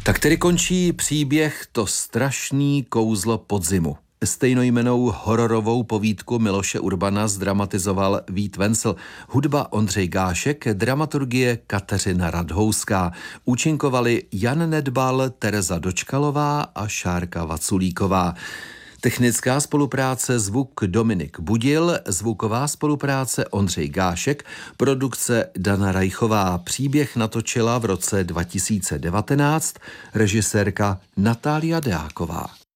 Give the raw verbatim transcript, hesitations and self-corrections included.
Tak tedy končí příběh To strašný kouzlo podzimu. Stejnojmennou hororovou povídku Miloše Urbana zdramatizoval Vít Vencel, hudba Ondřej Gášek, dramaturgie Kateřina Radhouská. Účinkovali Jan Nedbal, Tereza Dočkalová a Šárka Vaculíková. Technická spolupráce zvuk Dominik Budil, zvuková spolupráce Ondřej Gášek, produkce Dana Rajchová. Příběh natočila v roce dva tisíce devatenáct režisérka Natália Deáková.